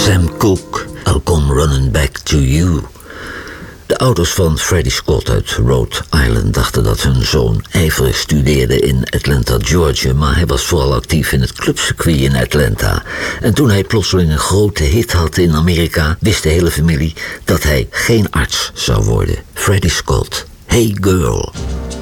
Sam Cooke, I'll come running back to you. De ouders van Freddie Scott uit Rhode Island dachten dat hun zoon ijverig studeerde in Atlanta, Georgia, maar hij was vooral actief in het clubcircuit in Atlanta. En toen hij plotseling een grote hit had in Amerika, wist de hele familie dat hij geen arts zou worden. Freddie Scott, Hey Girl.